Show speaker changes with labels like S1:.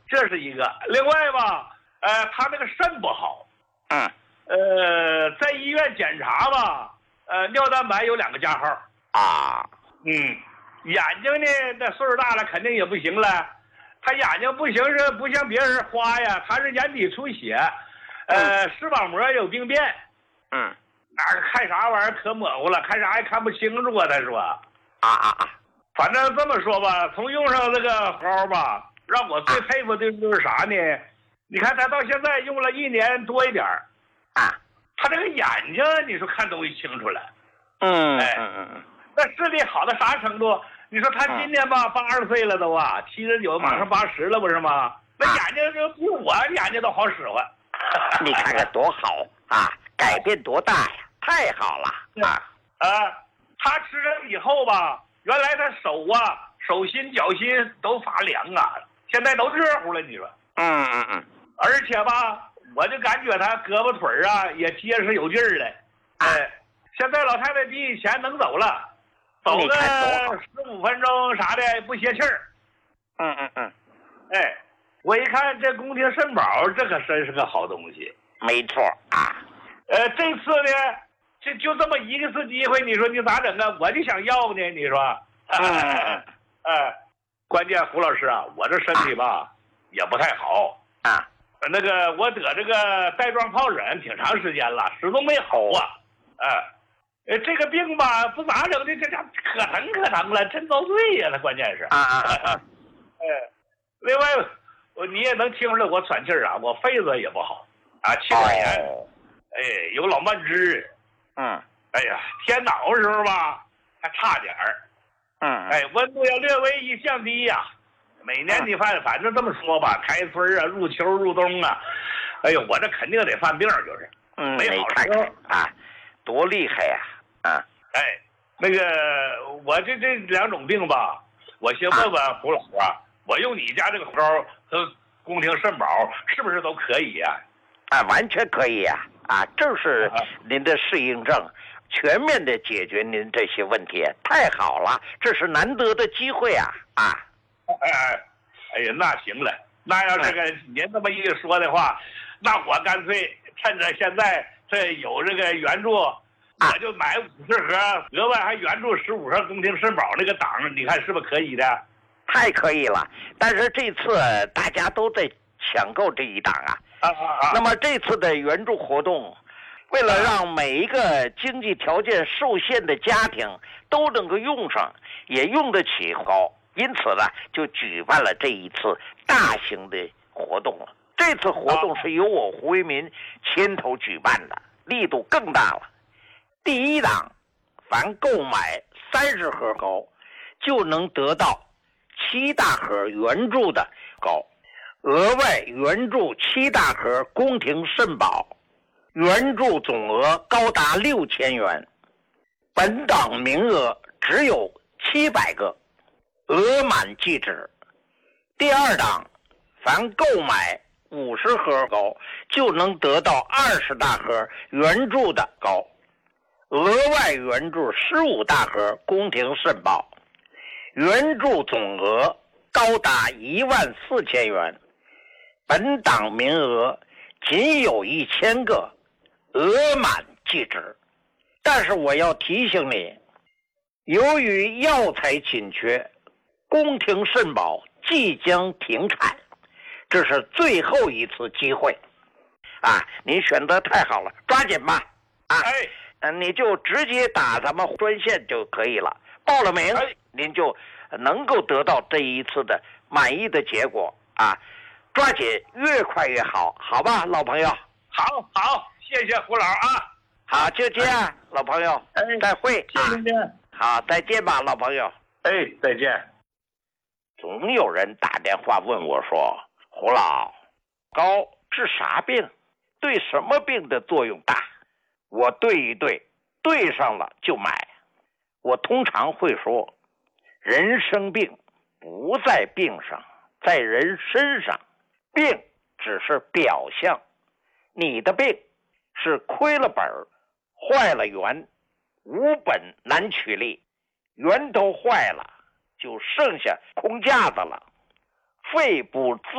S1: 这是一个。另外吧，他那个肾不好，在医院检查吧，尿蛋白有2个加号
S2: 啊，
S1: 眼睛呢，那岁数大了肯定也不行了，他眼睛不行是不像别人花呀，他是眼底出血，视网膜有病变，那看啥玩意儿可模糊了，看啥也看不清楚啊，他说，反正这么说吧，从用上这个膏吧，让我最佩服的就是啥呢？你看他到现在用了1年多一点他这个眼睛你说看东西清楚了，那视力好到啥程度？你说他今年吧80岁了都啊，79马上80了不是吗？那眼睛就比我眼睛都好使唤。
S2: 你看看多好啊，改变多大呀，太好了
S1: 他吃了以后吧，原来他手心脚心都发凉啊，现在都热乎了，你说？而且吧，我就感觉他胳膊腿也结实有劲儿了。现在老太太比以前能走了，走个15分钟啥的不歇气儿。我一看这宫廷肾宝，这可真是个好东西。
S2: 没错
S1: 这次呢，就这么一次机会，你说你咋整啊？我就想要呢，你说？关键胡老师啊，我这身体吧也不太好那个我得这个带状疱疹挺长时间了，始终没好这个病吧不咋整的，这家可疼了，真遭罪呀！那关键是另外你也能听出来我喘气儿我肺子也不好气管炎，有老慢支，哎呀，天脑的时候吧还差点儿，温度要略微一降低呀。每年你反正这么说吧，开春入秋入冬哎呦，我这肯定得犯病，就是没好时候
S2: 多厉害呀
S1: 那个我这2种病吧，我先问问胡老我用你家这个膏和宫廷肾宝是不是都可以呀？
S2: 完全可以呀正是您的适应症，全面的解决您这些问题，太好了，这是难得的机会
S1: 哎呀，那行了，那要这个您这么一说的话，那我干脆趁着现在这有这个援助，我就买50盒，额外还援助15盒宫廷肾宝那个档，你看是不是可以的？
S2: 太可以了，但是这次大家都在抢购这一档那么这次的援助活动，为了让每一个经济条件受限的家庭都能够用上，也用得起膏，因此呢，就举办了这一次大型的活动了。这次活动是由我胡为民牵头举办的，力度更大了。第一档，凡购买30盒膏，就能得到7大盒援助的膏，额外援助7大盒宫廷肾宝，援助总额高达6000元。本档名额只有700个，额满即止。第二档，凡购买50盒膏，就能得到20大盒援助的膏，额外援助15大盒宫廷肾宝，援助总额高达14000元。本档名额仅有1000个，额满即止。但是我要提醒你，由于药材紧缺，宫廷肾宝即将停产，这是最后一次机会您选择太好了，抓紧吧你就直接打咱们专线就可以了，报了名您就能够得到这一次的满意的结果抓紧，越快越好，好吧，老朋友？
S1: 好，谢谢胡老
S2: 好，就这样，老朋友，再会
S1: 谢谢您
S2: 好，再见吧，老朋友。
S1: 再见。
S2: 总有人打电话问我说，胡老，膏治啥病？对什么病的作用大？我对一对，对上了就买。我通常会说，人生病不在病上，在人身上。病只是表象，你的病是亏了本，坏了源，无本难取利，源头坏了，就剩下空架子了。肺部